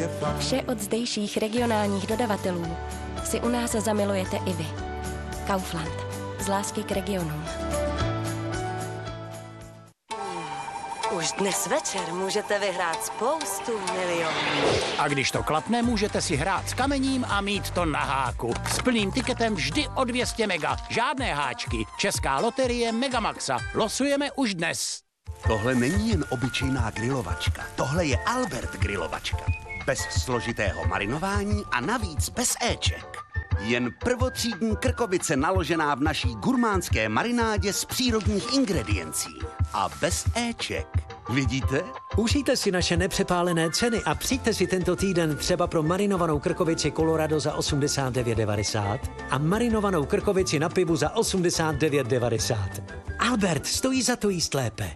Vše od zdejších regionálních dodavatelů si u nás zamilujete i vy. Kaufland. Z lásky k regionům. Už dnes večer můžete vyhrát spoustu milionů. A když to klapne, můžete si hrát s kamením a mít to na háku. S plným tiketem vždy o 200 mega. Žádné háčky. Česká loterie Megamaxa. Losujeme už dnes. Tohle není jen obyčejná grilovačka. Tohle je Albert grilovačka. Bez složitého marinování a navíc bez éček. Jen prvotřídní krkovice naložená v naší gurmánské marinádě z přírodních ingrediencí. A bez éček. Vidíte? Užijte si naše nepřepálené ceny a přijďte si tento týden třeba pro marinovanou krkovici Colorado za 89,90 a marinovanou krkovici na pivu za 89,90. Albert, stojí za to jíst lépe.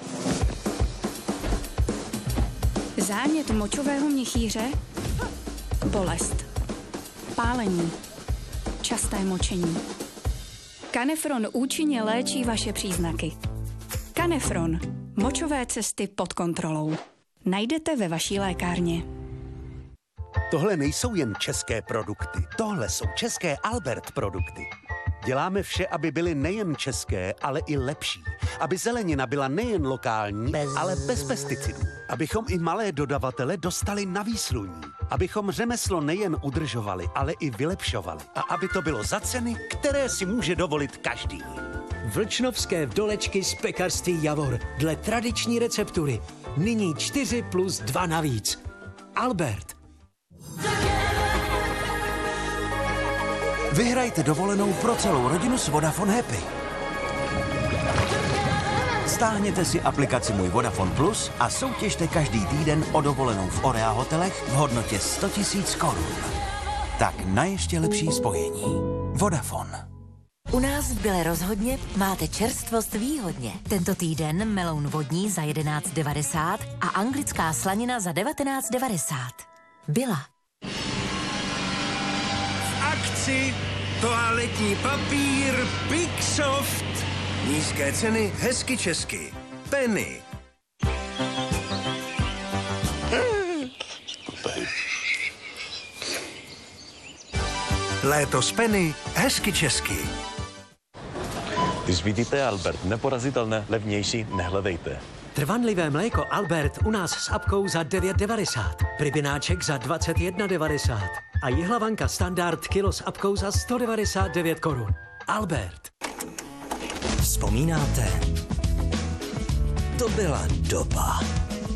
Zánět močového měchýře, bolest, pálení, časté močení. Canefron účinně léčí vaše příznaky. Canefron. Močové cesty pod kontrolou. Najdete ve vaší lékárně. Tohle nejsou jen české produkty. Tohle jsou české Albert produkty. Děláme vše, aby byly nejen české, ale i lepší. Aby zelenina byla nejen lokální, ale bez pesticidů. Abychom i malé dodavatele dostali na výsluní. Abychom řemeslo nejen udržovali, ale i vylepšovali. A aby to bylo za ceny, které si může dovolit každý. Vlčnovské vdolečky z pekařství Javor. Dle tradiční receptury. Nyní 4+2 navíc. Albert. Vyhrajte dovolenou pro celou rodinu s Vodafone Happy. Stáhněte si aplikaci Můj Vodafone Plus a soutěžte každý týden o dovolenou v Orea hotelech v hodnotě 100 000 korun. Tak na ještě lepší spojení. Vodafone. U nás v Byle rozhodně máte čerstvost výhodně. Tento týden meloun vodní za 11,90 a anglická slanina za 19,90. Byla. Akci toaletní papír Big Soft. Nízké ceny, hezky česky. Penny. Léto s Penny, hezky česky. Když vidíte Albert, neporazitelné, levnější, nehledejte. Trvanlivé mléko Albert u nás s apkou za 9,90. Rybináček za 21,90. A jihlavanka standard kilo s apkou za 199 korun. Albert. Vzpomínáte? To byla doba.